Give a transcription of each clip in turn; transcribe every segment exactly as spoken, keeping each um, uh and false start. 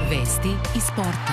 Vesti iz sporta.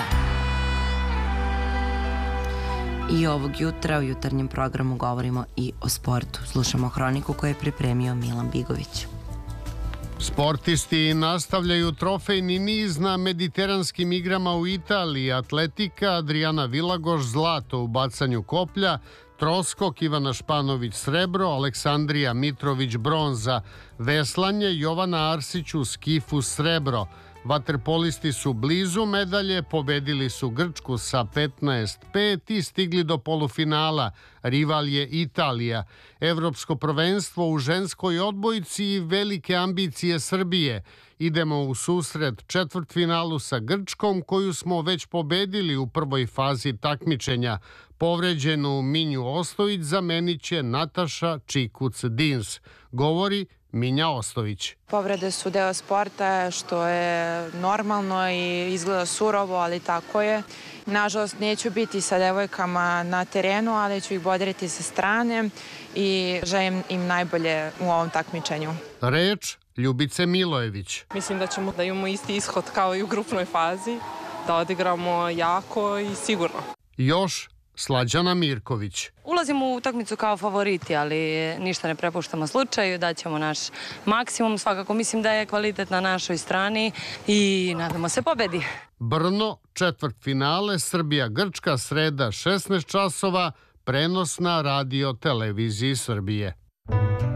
I ovog jutra u jutarnjem programu govorimo i o sportu. Slušamo hroniku koju je pripremio Milan Bigović. Sportisti nastavljaju trofejni niz na mediteranskim igrama u Italiji. Atletika, Adriana Vilagoš zlato u bacanju koplja, troskok Ivana Španović srebro, Aleksandrija Mitrović bronza, veslanje Jovana Arsić u skifu srebro. Vaterpolisti su blizu medalje, pobedili su Grčku sa petnaest pet i stigli do polufinala. Rival je Italija. Evropsko prvenstvo u ženskoj odbojci i velike ambicije Srbije. Idemo u susret četvrtfinalu sa Grčkom, koju smo već pobedili u prvoj fazi takmičenja. Povređenu Minju Ostojić zamenit će Nataša Čikuc-Dins, govori Minja Ostojić. Povrede su deo sporta, što je normalno i izgleda surovo, ali tako je. Nažalost, neću biti sa devojkama na terenu, ali ću ih bodriti sa strane i želim im najbolje u ovom takmičenju. Reč Ljubice Milojević. Mislim da ćemo da imamo isti ishod kao i u grupnoj fazi, da odigramo jako i sigurno. Još Slađana Mirković. Ulazimo u utakmicu kao favoriti, ali ništa ne prepuštamo slučaju, daćemo naš maksimum. Svakako mislim da je kvalitet na našoj strani i nadamo se pobedi. Brno, četvrtfinale, Srbija-Grčka, sreda šesnaest časova, prenos na radio televiziji Srbije.